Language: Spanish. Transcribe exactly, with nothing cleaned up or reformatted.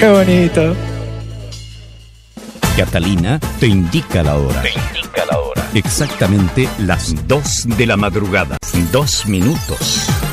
Qué bonito. Catalina te indica la hora. Te indica la hora. Exactamente las dos de la madrugada. Dos minutos.